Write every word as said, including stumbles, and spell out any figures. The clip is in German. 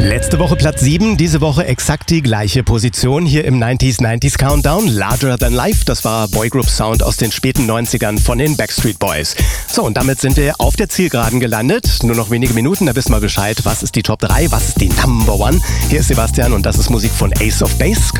Letzte Woche Platz sieben, diese Woche exakt die gleiche Position hier im neunziger neunzig Countdown. Larger Than Life, das war Boygroup Sound aus den späten neunzigern von den Backstreet Boys. So, und damit sind wir auf der Zielgeraden gelandet. Nur noch wenige Minuten, da wissen wir Bescheid. Was ist die Top drei? Was ist die Number One? Hier ist Sebastian und das ist Musik von Ace of Base.